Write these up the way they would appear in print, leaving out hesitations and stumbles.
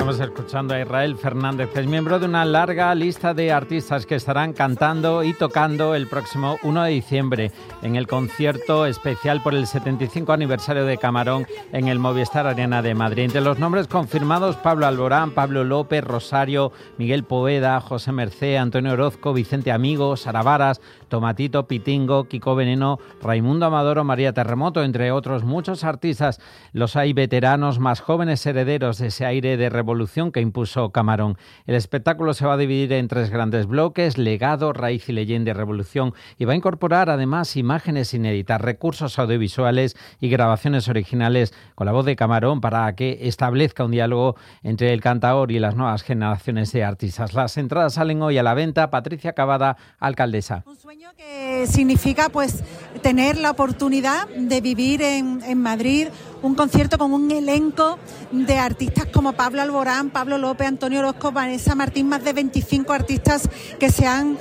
Estamos escuchando a Israel Fernández, que es miembro de una larga lista de artistas que estarán cantando y tocando el próximo 1 de diciembre en el concierto especial por el 75 aniversario de Camarón en el Movistar Arena de Madrid. Entre los nombres confirmados, Pablo Alborán, Pablo López, Rosario, Miguel Poveda, José Mercé, Antonio Orozco, Vicente Amigo, Sara Varas, Tomatito, Pitingo, Kiko Veneno, Raimundo Amador o María Terremoto, entre otros muchos artistas. Los hay veteranos, más jóvenes herederos de ese aire de revolución que impuso Camarón. El espectáculo se va a dividir en 3 grandes bloques: legado, raíz y leyenda y revolución, y va a incorporar además imágenes inéditas, recursos audiovisuales y grabaciones originales con la voz de Camarón para que establezca un diálogo entre el cantaor y las nuevas generaciones de artistas. Las entradas salen hoy a la venta. Patricia Cavada, alcaldesa. Un sueño que significa pues tener la oportunidad de vivir en Madrid un concierto con un elenco de artistas como Pablo Alborán, Pablo López, Antonio Orozco, Vanessa Martín, más de 25 artistas que se han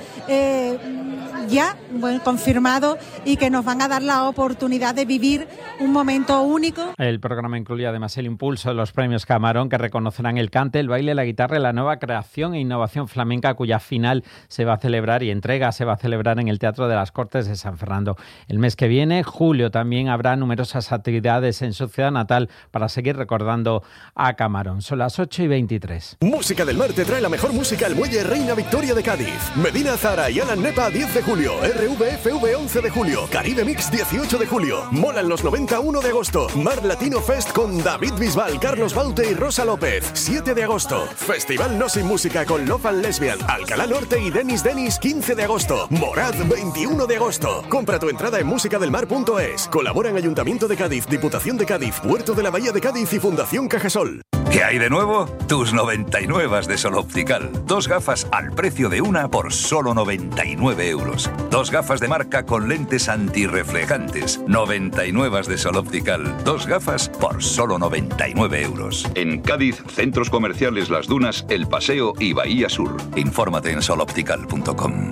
confirmado y que nos van a dar la oportunidad de vivir un momento único. El programa incluye además el impulso de los premios Camarón, que reconocerán el cante, el baile, la guitarra y la nueva creación e innovación flamenca, cuya final se va a celebrar y entrega se va a celebrar en el Teatro de las Cortes de San Fernando. El mes que viene, julio, también habrá numerosas actividades en su ciudad natal para seguir recordando a Camarón. Son las 8:23. Música del Mar te trae la mejor música al Muelle Reina Victoria de Cádiz. Medina Zara y Alan Nepa 10 de julio, RVFV 11 de julio, Caribe Mix 18 de julio, Molan los 90 1 de agosto, Mar Latino Fest con David Bisbal, Carlos Baute y Rosa López 7 de agosto, Festival No Sin Música con Love and Lesbian, Alcalá Norte y Denis 15 de agosto, Morad 21 de agosto. Compra tu entrada en musicadelmar.es. Colaboran Ayuntamiento de Cádiz, Diputación de Cádiz, Puerto de la Bahía de Cádiz y Fundación Cajasol. ¿Qué hay de nuevo? Tus 99 de Sol Optical. 2 gafas al precio de una por solo 99 euros. 2 gafas de marca con lentes antirreflejantes. 99 de Sol Optical. 2 gafas por solo 99 euros. En Cádiz, centros comerciales Las Dunas, El Paseo y Bahía Sur. Infórmate en soloptical.com.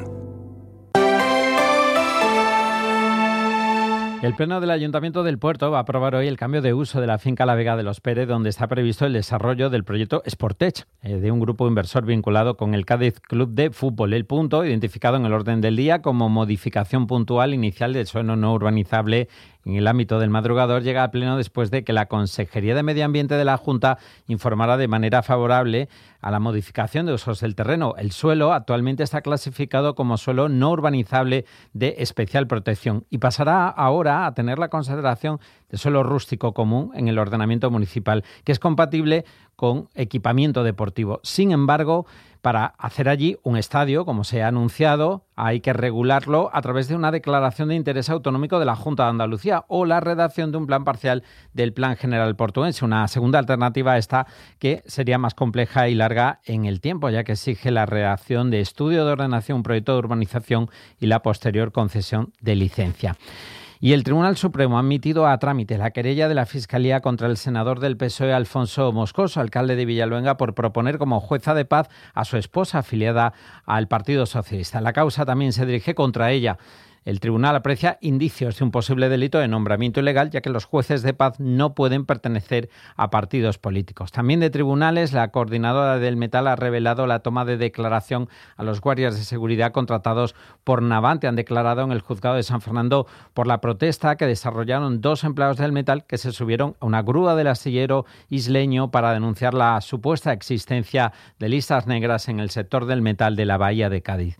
El Pleno del Ayuntamiento del Puerto va a aprobar hoy el cambio de uso de la finca La Vega de los Pérez, donde está previsto el desarrollo del proyecto Sportech, de un grupo inversor vinculado con el Cádiz Club de Fútbol. El punto, identificado en el orden del día como modificación puntual inicial del suelo no urbanizable en el ámbito del Madrugador, llega al Pleno después de que la Consejería de Medio Ambiente de la Junta informara de manera favorable a la modificación de usos del terreno. El suelo actualmente está clasificado como suelo no urbanizable de especial protección y pasará ahora a tener la consideración de suelo rústico común en el ordenamiento municipal, que es compatible con equipamiento deportivo. Sin embargo, para hacer allí un estadio, como se ha anunciado, hay que regularlo a través de una declaración de interés autonómico de la Junta de Andalucía o la redacción de un plan parcial del Plan General Portuense. Una segunda alternativa a esta, que sería más compleja y larga en el tiempo, ya que exige la redacción de estudio de ordenación, proyecto de urbanización y la posterior concesión de licencia. Y el Tribunal Supremo ha admitido a trámite la querella de la Fiscalía contra el senador del PSOE, Alfonso Moscoso, alcalde de Villaluenga, por proponer como jueza de paz a su esposa afiliada al Partido Socialista. La causa también se dirige contra ella. El tribunal aprecia indicios de un posible delito de nombramiento ilegal, ya que los jueces de paz no pueden pertenecer a partidos políticos. También de tribunales, la coordinadora del Metal ha revelado la toma de declaración a los guardias de seguridad contratados por Navante. Han declarado en el juzgado de San Fernando por la protesta que desarrollaron 2 empleados del Metal que se subieron a una grúa del astillero isleño para denunciar la supuesta existencia de listas negras en el sector del metal de la Bahía de Cádiz.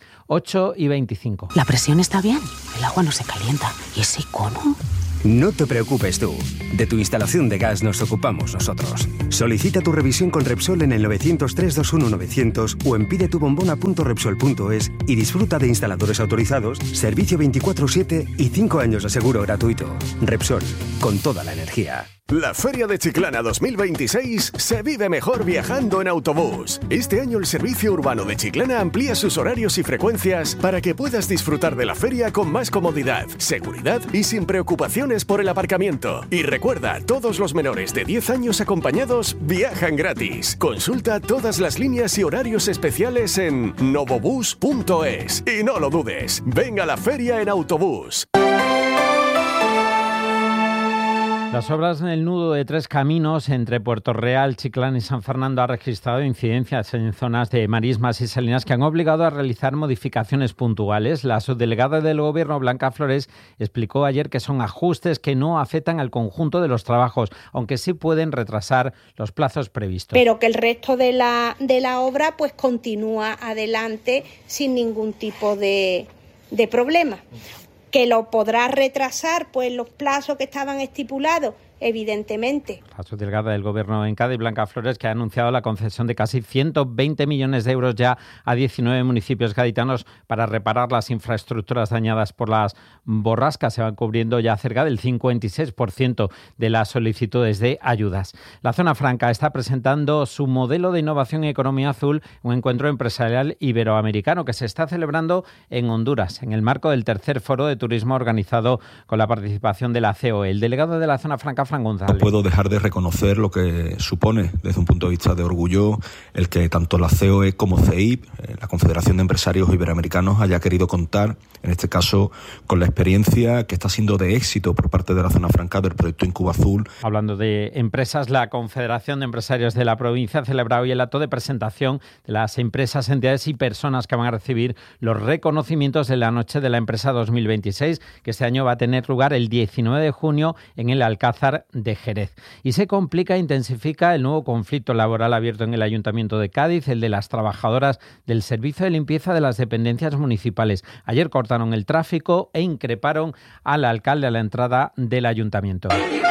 8:25. La presión está bien. El agua no se calienta. ¿Y ese icono? No te preocupes tú. De tu instalación de gas nos ocupamos nosotros. Solicita tu revisión con Repsol en el 903-21-900 o en pidetubombona.repsol.es y disfruta de instaladores autorizados, servicio 24/7 y 5 años de seguro gratuito. Repsol, con toda la energía. La Feria de Chiclana 2026 se vive mejor viajando en autobús. Este año el Servicio Urbano de Chiclana amplía sus horarios y frecuencias para que puedas disfrutar de la feria con más comodidad, seguridad y sin preocupaciones por el aparcamiento. Y recuerda, todos los menores de 10 años acompañados viajan gratis. Consulta todas las líneas y horarios especiales en novobus.es. Y no lo dudes, ven a la feria en autobús. Las obras en el nudo de Tres Caminos entre Puerto Real, Chiclana y San Fernando han registrado incidencias en zonas de marismas y salinas que han obligado a realizar modificaciones puntuales. La subdelegada del Gobierno, Blanca Flores, explicó ayer que son ajustes que no afectan al conjunto de los trabajos, aunque sí pueden retrasar los plazos previstos. Pero que el resto de la obra pues continúa adelante sin ningún tipo de problema. Que lo podrá retrasar pues los plazos que estaban estipulados, evidentemente. La subdelegada del Gobierno en Cádiz, Blanca Flores, que ha anunciado la concesión de casi 120 millones de euros ya a 19 municipios gaditanos para reparar las infraestructuras dañadas por las borrascas. Se van cubriendo ya cerca del 56% de las solicitudes de ayudas. La Zona Franca está presentando su modelo de innovación y economía azul, un encuentro empresarial iberoamericano que se está celebrando en Honduras, en el marco del tercer foro de turismo organizado con la participación de la COE. El delegado de la Zona Franca, Fran González. No puedo dejar de reconocer lo que supone desde un punto de vista de orgullo el que tanto la COE como CEIP, la Confederación de Empresarios Iberoamericanos, haya querido contar, en este caso, con la experiencia que está siendo de éxito por parte de la Zona Franca del proyecto Incuba Azul. Hablando de empresas, la Confederación de Empresarios de la provincia ha celebrado hoy el acto de presentación de las empresas, entidades y personas que van a recibir los reconocimientos de la Noche de la Empresa 2026, que este año va a tener lugar el 19 de junio en el Alcázar de Jerez. Y se complica e intensifica el nuevo conflicto laboral abierto en el Ayuntamiento de Cádiz, el de las trabajadoras del servicio de limpieza de las dependencias municipales. Ayer cortaron el tráfico e increparon al alcalde a la entrada del Ayuntamiento.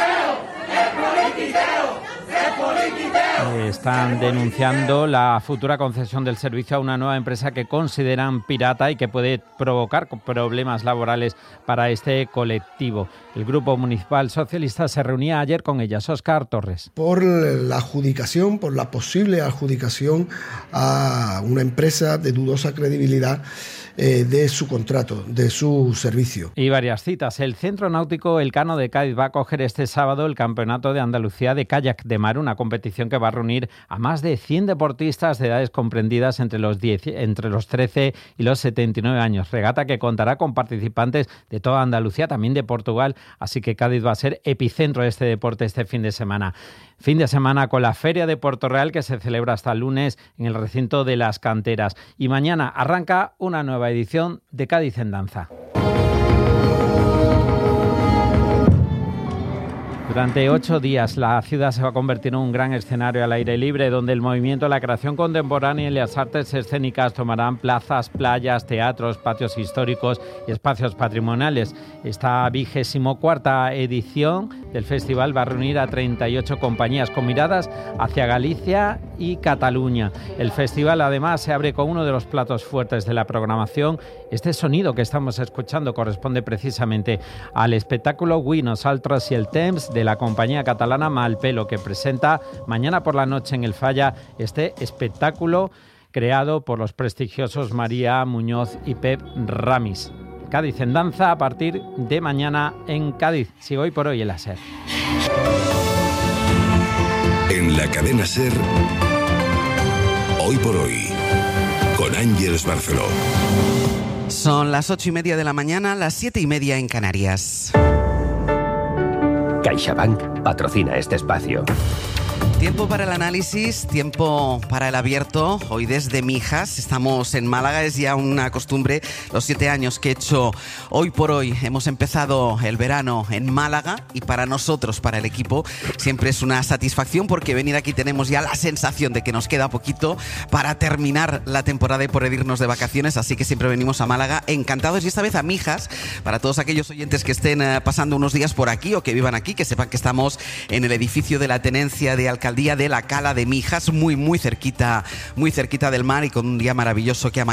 Están denunciando la futura concesión del servicio a una nueva empresa que consideran pirata y que puede provocar problemas laborales para este colectivo. El Grupo Municipal Socialista se reunía ayer con ellas. Óscar Torres. Por la adjudicación, por la posible adjudicación a una empresa de dudosa credibilidad de su contrato, de su servicio. Y varias citas. El Centro Náutico Elcano de Cádiz va a acoger este sábado el Campeonato de Andalucía de Kayak de Mar, una competición que va a reunir a más de 100 deportistas de edades comprendidas entre los 13 y los 79 años. Regata que contará con participantes de toda Andalucía, también de Portugal, así que Cádiz va a ser epicentro de este deporte este fin de semana. Fin de semana con la Feria de Puerto Real, que se celebra hasta el lunes en el recinto de las Canteras. Y mañana arranca una nueva edición de Cádiz en Danza. Durante 8 días la ciudad se va a convertir en un gran escenario al aire libre donde el movimiento de la creación contemporánea y las artes escénicas tomarán plazas, playas, teatros, patios históricos y espacios patrimoniales. Esta 24ª edición del festival va a reunir a 38 compañías con miradas hacia Galicia y Cataluña. El festival además se abre con uno de los platos fuertes de la programación. Este sonido que estamos escuchando corresponde precisamente al espectáculo We Nosaltres y el Temps de la compañía catalana Malpelo, que presenta mañana por la noche en el Falla este espectáculo creado por los prestigiosos María Muñoz y Pep Ramis. Cádiz en Danza a partir de mañana en Cádiz. Sigue Hoy por Hoy en la SER. En la cadena SER, Hoy por Hoy, con Ángeles Barceló. Son las 8:30 de la mañana, las 7:30 en Canarias. CaixaBank patrocina este espacio. Tiempo para el análisis, tiempo para el abierto. Hoy desde Mijas, estamos en Málaga, es ya una costumbre, los 7 años que he hecho Hoy por Hoy. Hemos empezado el verano en Málaga y para nosotros, para el equipo, siempre es una satisfacción porque venir aquí tenemos ya la sensación de que nos queda poquito para terminar la temporada y poder irnos de vacaciones, así que siempre venimos a Málaga encantados y esta vez a Mijas, para todos aquellos oyentes que estén pasando unos días por aquí o que vivan aquí, que sepan que estamos en el edificio de la Tenencia de Alcaldía de la Cala de Mijas, muy cerquita del mar y con un día maravilloso que ha